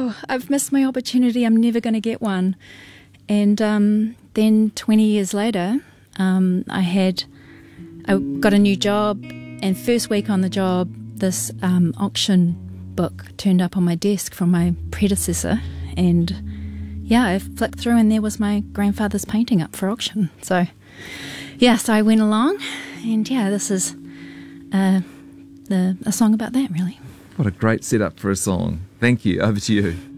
I've missed my opportunity. I'm never going to get one. And then 20 years later, I got a new job, and first week on the job, this auction book turned up on my desk from my predecessor, and I flicked through and there was my grandfather's painting up for auction. So I went along, and this is a song about that, really. What a great setup for a song. Thank you. Over to you.